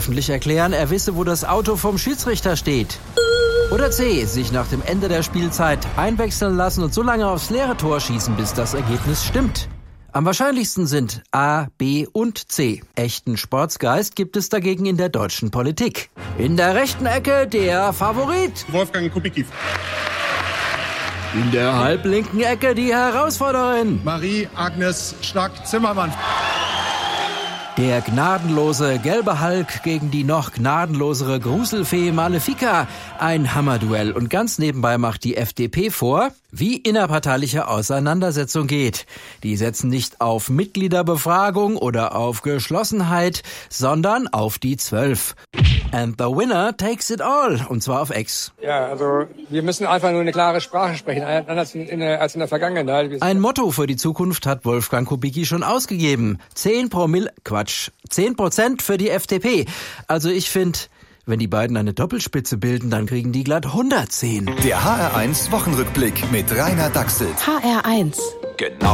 öffentlich erklären, er wisse, wo das Auto vom Schiedsrichter steht. Oder C, sich nach dem Ende der Spielzeit einwechseln lassen und so lange aufs leere Tor schießen, bis das Ergebnis stimmt. Am wahrscheinlichsten sind A, B und C. Echten Sportsgeist gibt es dagegen in der deutschen Politik. In der rechten Ecke der Favorit. Wolfgang Kubicki. In der halblinken Ecke die Herausforderin. Marie-Agnes Stark-Zimmermann. Der gnadenlose gelbe Hulk gegen die noch gnadenlosere Gruselfee Malefica. Ein Hammerduell. Und ganz nebenbei macht die FDP vor, wie innerparteiliche Auseinandersetzung geht. Die setzen nicht auf Mitgliederbefragung oder auf Geschlossenheit, sondern auf die 12. And the winner takes it all. Und zwar auf X. Ja, also wir müssen einfach nur eine klare Sprache sprechen, anders als in der Vergangenheit. Ein Motto für die Zukunft hat Wolfgang Kubicki schon ausgegeben. 10% für die FDP. Also ich finde, wenn die beiden eine Doppelspitze bilden, dann kriegen die glatt 110. Der HR1 Wochenrückblick mit Rainer Dachselt. HR1. Genau